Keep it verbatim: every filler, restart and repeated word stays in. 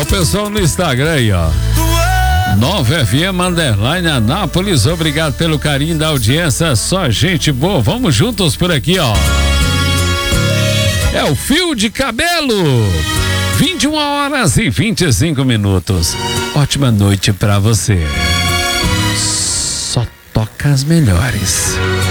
o pessoal no Instagram aí, ó. nove F M Underline Anápolis, obrigado pelo carinho da audiência, só gente boa, vamos juntos por aqui, ó. É o Fio de Cabelo, vinte e uma horas e vinte e cinco minutos. Ótima noite pra você. Só toca as melhores.